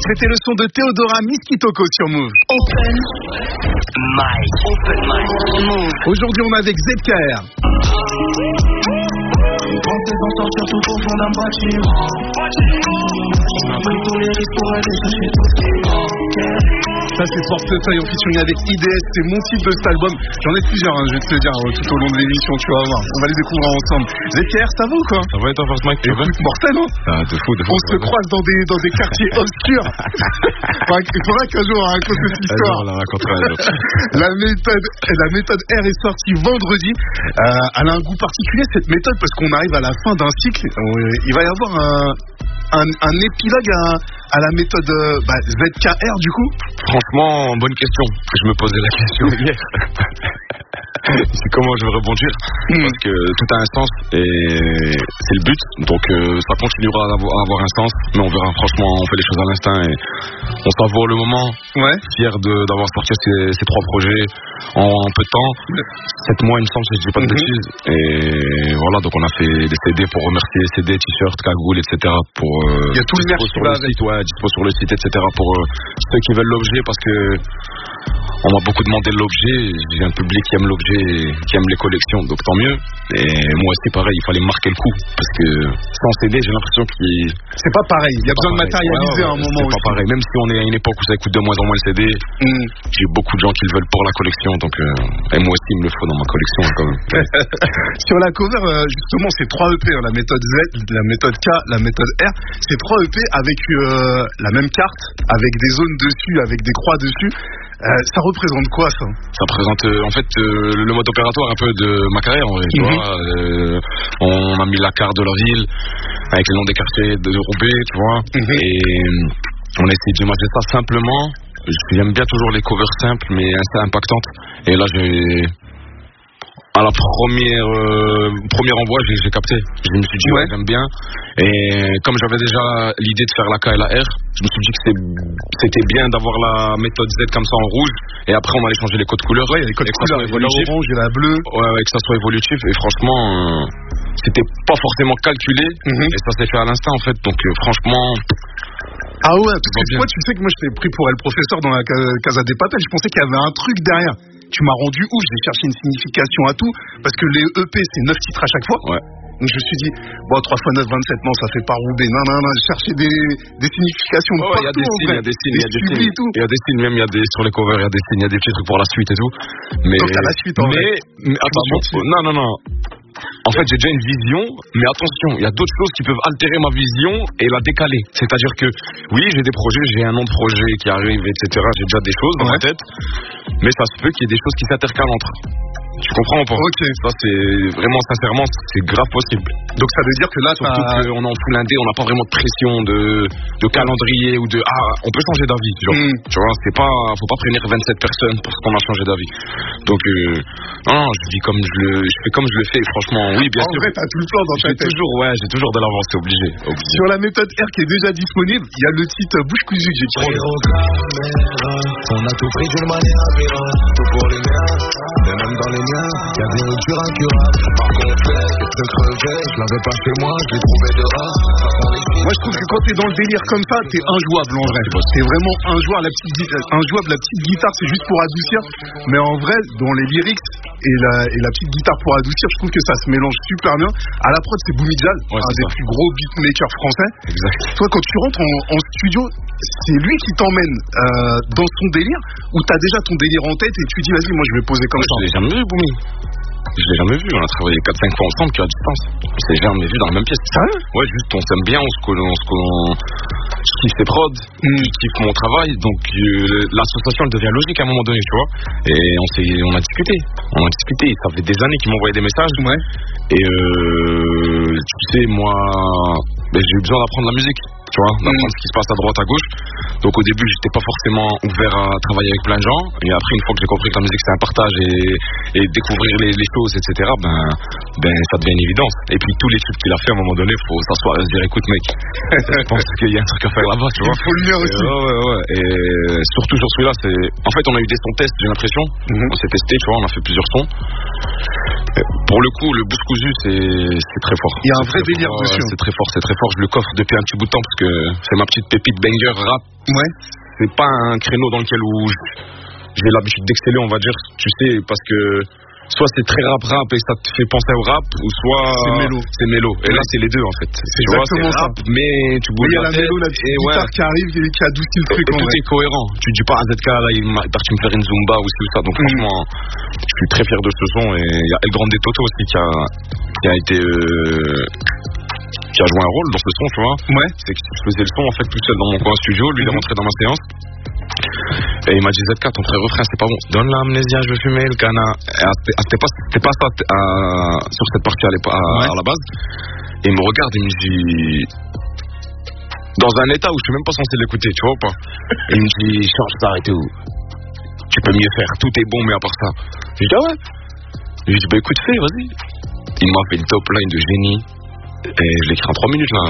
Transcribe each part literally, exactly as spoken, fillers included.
C'était le son de Théodora Miskitoko sur Move. Open Mic. Open Mic. Move. Aujourd'hui, on est avec Z K R. On pensait s'en sortir tout au fond d'un bâtiment. On a pris tous les risques pour aller chercher tout ce qui manque. Ça c'est Portefeuille en featuring avec I D S, c'est mon titre de cet album. J'en ai plusieurs, hein, je vais te le dire euh, tout au long de l'émission, tu vas voir. On va les découvrir ensemble. Z K R, ça va ou quoi? Ça va être un first mic, tu Écoute, mortel, hein? Ah, de fou, de fou. On se croise dans des, dans des quartiers obscurs. Enfin, il faudra qu'un jour on raconte cette histoire. La, la, méthode, la méthode R est sortie vendredi. Euh, elle a un goût particulier cette méthode parce qu'on arrive à la fin d'un cycle. Il va y avoir un, un, un épilogue à, à la méthode bah, Z K R du coup. Franchement, bonne question. Je me posais la question hier. C'est comment je vais rebondir mmh. Parce que tout a un sens et c'est le but. Donc euh, ça continuera à avoir, à avoir un sens. Mais on verra, franchement, on fait les choses à l'instinct et on savoure le moment. Ouais. Fier de, d'avoir sorti ces, ces trois projets en, en peu de temps. Sept mois, il me semble, si je dis pas de mmh. bêtises. Et voilà, donc on a fait des C D pour remercier C D, t-shirts, cagoules, et cetera. Pour, euh, il y a tout le merch sur le site, ouais, dispo sur le site, et cetera. Pour euh, ceux qui veulent l'objet parce que on m'a beaucoup demandé l'objet, j'ai un public qui aime l'objet, qui aime les collections, donc tant mieux. Et moi aussi pareil, il fallait marquer le coup, parce que sans C D, j'ai l'impression qu'il... C'est pas pareil, il y a besoin de matérialiser à un moment aussi. C'est pas pareil, même si on est à une époque où ça coûte de moins en moins le C D, mm. j'ai beaucoup de gens qui le veulent pour la collection, donc euh, et moi aussi il me le faut dans ma collection quand même. Sur la cover, justement, c'est trois E P, hein, la méthode Z, la méthode K, la méthode R, c'est trois E P avec euh, la même carte, avec des zones dessus, avec des croix dessus. Euh, ça représente quoi ça? Ça représente euh, en fait euh, le mode opératoire un peu de ma carrière en vrai, tu mm-hmm. vois. Euh, on a mis la carte de la ville avec les noms des quartiers de Roubaix, tu vois. Mm-hmm. Et on a essayé d'imager ça simplement. J'aime bien toujours les covers simples mais assez impactantes. Et là j'ai... À la première, euh, premier envoi, j'ai, j'ai capté. Je me suis dit, ouais, ouais j'aime bien. Et comme j'avais déjà l'idée de faire la K et la R, je me suis dit que c'était, c'était bien d'avoir la méthode Z comme ça en rouge. Et après, on allait changer les codes couleurs. Ouais, il y a les codes couleurs, il y a l'orange et la bleue. Ouais, ouais, que ça soit évolutif. Et franchement, euh, c'était pas forcément calculé. Mm-hmm. Et ça s'est fait à l'instant, en fait. Donc, euh, franchement... Ah ouais, parce que toi, tu sais que moi, je t'ai pris pour El Professeur dans la Casa des Papel. Je pensais qu'il y avait un truc derrière. Tu m'as rendu ouf, j'ai cherché une signification à tout, parce que les E P, c'est neuf titres à chaque fois. Ouais. Donc je me suis dit, bon, trois fois neuf, vingt-sept, non, ça fait pas Roubaix. Non, non, non, j'ai cherché des, des significations de ouais, partout. Il y a des signes, il y a des signes, il y a des signes. Il y a des signes, même, il y a des, sur les covers, il y a des signes, il y a des petits trucs pour la suite et tout. Mais, donc, à la suite, en mais, vrai. mais attention, non, non, non. En fait, j'ai déjà une vision, mais attention, il y a d'autres choses qui peuvent altérer ma vision et la décaler. C'est-à-dire que, oui, j'ai des projets, j'ai un nom de projet qui arrive, et cetera. J'ai déjà des choses dans ouais. ma tête, mais ça se peut qu'il y ait des choses qui s'intercalent entre. Tu comprends ou pas? Ok. Ça, c'est vraiment, sincèrement, c'est grave possible. Donc, ça veut dire que là, surtout t'as... qu'on est en full indé, on n'a pas vraiment de pression de, de calendrier ou de, ah, on peut changer d'avis, genre. Mm. Tu vois, c'est pas, faut pas prévenir vingt-sept personnes parce qu'on a changé d'avis. Donc, euh, non, non, je dis comme je le, je fais comme je le fais, franchement, oui, bien en sûr. En vrai, t'as tout le plan dans ta tête. Toujours, ouais, j'ai toujours de l'avance, c'est obligé, obligé. Sur la méthode R qui est déjà disponible, il y a le titre Bouche cousue que j'ai tiré. On a tout pris d'une manière admirable, tout pour les miens, mais même dans les miens, il y a des ruptures incurables. Par contre, c'est très crevé, je l'avais pas chez moi, je l'ai trouvé dehors. Moi, je trouve que quand t'es dans le délire comme ça, t'es injouable en vrai. T'es vraiment injouable. La petite, injouable, la petite guitare, c'est juste pour adoucir. Mais en vrai, dans les lyrics et la, et la petite guitare pour adoucir, je trouve que ça se mélange super bien. À la prod, c'est Boumidjal, ouais, un des ça. plus gros beatmakers français. Exact. Toi, quand tu rentres en, en studio, c'est lui qui t'emmène euh, dans son délire, ou t'as déjà ton délire en tête et tu dis, vas-y, moi, je vais poser comme ouais, ça. Je l'ai jamais vu, Boumi. Je l'ai jamais vu, on a travaillé quatre cinq fois ensemble, qui à distance. On s'est jamais vu dans la même pièce. Sérieux? Ouais, juste on s'aime bien, on se connaît, on se connaît, je kiffe ses prods, mm. je kiffe mon travail, donc euh, l'association elle devient logique à un moment donné, tu vois. Et on s'est, on a discuté, on a discuté, ça fait des années qu'il m'envoyait des messages. Ouais. Et euh, tu sais, moi, ben, j'ai eu besoin d'apprendre la musique. Tu vois, d'apprendre mm. ce qui se passe à droite, à gauche. Donc au début, j'étais pas forcément ouvert à travailler avec plein de gens. Et après, une fois que j'ai compris que la musique c'est un partage et, et découvrir les, les choses, et cetera, ben, ben ça devient une évidence. Et puis tous les trucs qu'il a fait à un moment donné, faut s'asseoir et se dire, écoute mec, je pense qu'il y a un truc à faire là-bas, tu vois. Il faut le lire aussi. Et, ouais, ouais, ouais. Et surtout sur celui-là, c'est. En fait, on a eu des sons tests, j'ai l'impression. Mm-hmm. On s'est testé, tu vois, on a fait plusieurs sons. Et pour le coup, le Bouche cousue, c'est, c'est très fort. Il y a un vrai délire fort, dessus. C'est très fort, c'est très fort. Je le coffre depuis un petit bout de temps parce que c'est ma petite pépite banger rap Ouais. C'est pas un créneau dans lequel où j'ai l'habitude d'exceller, on va dire, tu sais, parce que soit c'est très rap rap et ça te fait penser au rap, ou soit c'est mélo. C'est mélo. Et là c'est les deux en fait. C'est tu exactement vois, c'est rap, ça. Mais tu bouges la, la tête. mélo, la petite guitare ouais. qui arrive et qui adoucit le truc. Et tout est cohérent. Tu dis pas à Z K là il est parti me faire une zumba ou tout ça. Donc mm. franchement, je suis très fier de ce son. Et il y a El Grande Toto aussi qui a qui a été euh, qui a joué un rôle dans ce son, tu vois. Ouais. C'est que je faisais le son en fait tout seul dans mon coin studio. Lui il est rentré dans ma séance. Et il m'a dit Z K, ton frère refrain c'est pas bon. Donne l'amnésia, je veux fumer le canard. C'était pas, c'était pas ça à, sur cette partie à, à, ouais. à la base. Et il me regarde et il me dit dans un état où je suis même pas censé l'écouter, tu vois ou pas. Et il me dit change ça et tout. Tu peux mieux faire, tout est bon mais à part ça. Je lui dis ah ouais. Je lui dis bah écoute fais, vas-y. Il m'a fait une top line de génie. Et je l'ai écrit en trois minutes là.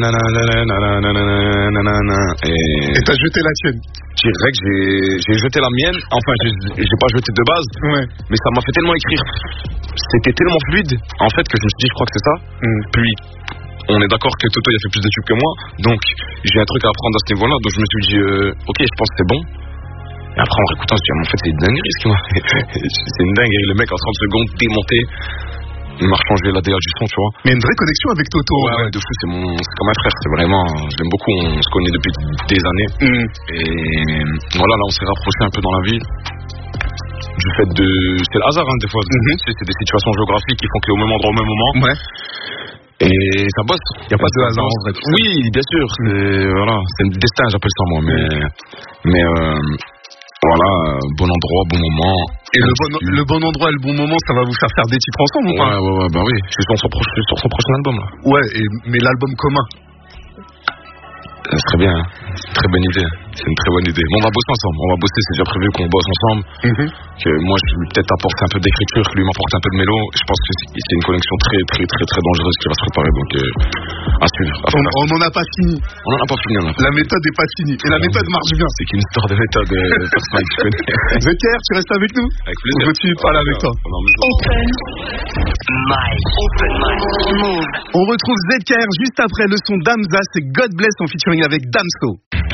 Et Et t'as jeté la tienne. Je dirais que j'ai, j'ai jeté la mienne. Enfin, j'ai, j'ai pas jeté de base. Ouais. Mais ça m'a fait tellement écrire. C'était tellement fluide, en fait, que je me suis dit, je crois que c'est ça. Mm. Puis, on est d'accord que Toto, il a fait plus d'études que moi. Donc, j'ai un truc à apprendre à ce niveau-là. Donc, je me suis dit, euh, ok, je pense que c'est bon. Et après, en réécoutant, je me suis dit, en fait, c'est une dinguerie ce qu'il m'a fait. C'est une dinguerie. Le mec, en trente secondes, démonté. Il m'a changé l'A D A du son, tu vois. Mais une vraie connexion avec Toto. Ouais, ouais, de fou, c'est mon, c'est comme un frère, c'est vraiment, je l'aime beaucoup, on se connaît depuis des années. Mm. Et voilà, là, on s'est rapprochés un peu dans la vie. Du fait de, c'est le hasard, hein, des fois. Mm-hmm. C'est, c'est des situations géographiques qui font qu'au même endroit, au même moment. Ouais. Et ça bosse. Il n'y a pas de hasard, en vrai. Oui, bien sûr. Mm. C'est, voilà, c'est le destin, j'appelle ça, moi. Mais, mais, euh, voilà, bon endroit, bon moment. Et le bon, le bon endroit et le bon moment, ça va vous faire faire des titres ensemble ou pas? Ouais, ouais, ouais, bah oui. Je suis sur son, pro- sur son prochain album, là. Ouais, et, mais l'album commun? Ça serait bien, hein. C'est une très bonne idée. C'est une très bonne idée. Mais on va bosser ensemble. On va bosser, c'est déjà prévu qu'on bosse ensemble. Mm-hmm. Que moi, je vais peut-être apporter un peu d'écriture, que lui m'apporte un peu de mélo. Je pense que c'est une connexion très, très, très, très dangereuse qui va se préparer. Donc, euh, à suivre. À on, on en a pas fini. On en a pas fini, là. La méthode est pas finie. Et la méthode marche bien. C'est qu'une histoire de méthode euh, personnelle que je connais. Z K R, tu restes avec nous? Avec plaisir. On continue de parler avec toi. Open mic. Open mic. Move. On retrouve Z K R juste après le son d'Amza, c'est God Bless en featuring avec Damso.